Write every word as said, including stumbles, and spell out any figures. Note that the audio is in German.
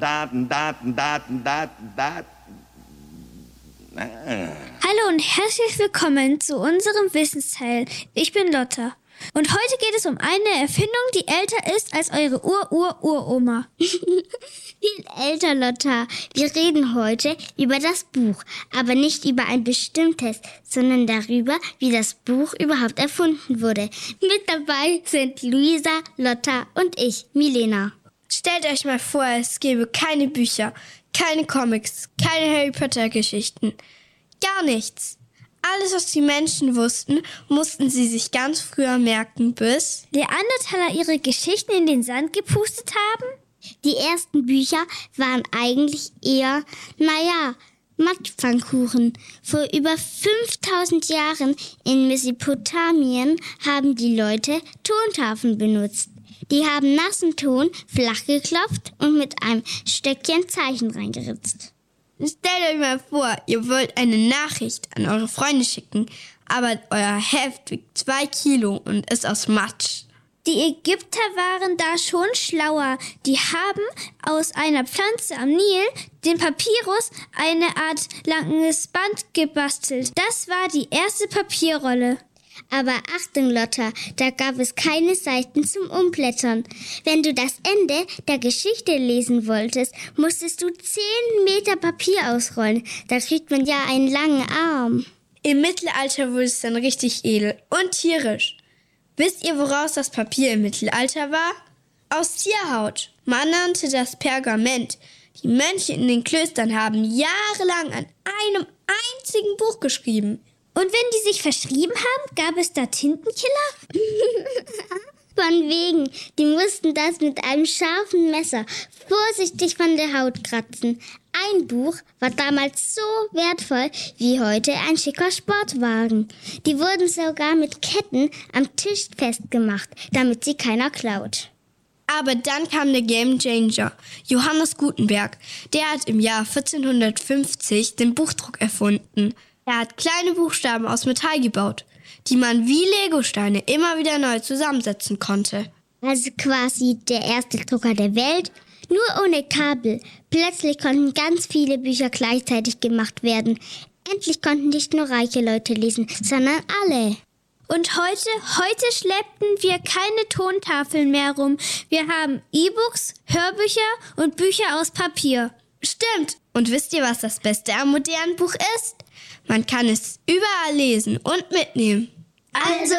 Daten, Daten, Daten, Daten, Daten. Ah. Hallo und herzlich willkommen zu unserem Wissensteil. Ich bin Lotta. Und heute geht es um eine Erfindung, die älter ist als eure Ur-Ur-Uroma. Viel älter, Lotta. Wir reden heute über das Buch, aber nicht über ein bestimmtes, sondern darüber, wie das Buch überhaupt erfunden wurde. Mit dabei sind Luisa, Lotta und ich, Milena. Stellt euch mal vor, es gäbe keine Bücher, keine Comics, keine Harry Potter Geschichten. Gar nichts. Alles, was die Menschen wussten, mussten sie sich ganz früher merken, bis Neandertaler ihre Geschichten in den Sand gepustet haben? Die ersten Bücher waren eigentlich eher, naja, Mattpfannkuchen. Vor über fünftausend Jahren in Mesopotamien haben die Leute Tontafeln benutzt. Die haben nassen Ton flach geklopft und mit einem Stöckchen Zeichen reingeritzt. Stellt euch mal vor, ihr wollt eine Nachricht an eure Freunde schicken, aber euer Heft wiegt zwei Kilo und ist aus Matsch. Die Ägypter waren da schon schlauer. Die haben aus einer Pflanze am Nil, den Papyrus, eine Art langes Band gebastelt. Das war die erste Papierrolle. Aber Achtung, Lotta, da gab es keine Seiten zum Umblättern. Wenn du das Ende der Geschichte lesen wolltest, musstest du zehn Meter Papier ausrollen. Da kriegt man ja einen langen Arm. Im Mittelalter wurde es dann richtig edel und tierisch. Wisst ihr, woraus das Papier im Mittelalter war? Aus Tierhaut. Man nannte das Pergament. Die Mönche in den Klöstern haben jahrelang an einem einzigen Buch geschrieben. Und wenn die sich verschrieben haben, gab es da Tintenkiller? Von wegen, die mussten das mit einem scharfen Messer vorsichtig von der Haut kratzen. Ein Buch war damals so wertvoll wie heute ein schicker Sportwagen. Die wurden sogar mit Ketten am Tisch festgemacht, damit sie keiner klaut. Aber dann kam der Game Changer, Johannes Gutenberg. Der hat im Jahr vierzehnhundertfünfzig den Buchdruck erfunden. Er hat kleine Buchstaben aus Metall gebaut, die man wie Legosteine immer wieder neu zusammensetzen konnte. Also quasi der erste Drucker der Welt, nur ohne Kabel. Plötzlich konnten ganz viele Bücher gleichzeitig gemacht werden. Endlich konnten nicht nur reiche Leute lesen, sondern alle. Und heute, heute schleppten wir keine Tontafeln mehr rum. Wir haben E-Books, Hörbücher und Bücher aus Papier. Stimmt. Und wisst ihr, was das Beste am modernen Buch ist? Man kann es überall lesen und mitnehmen. Also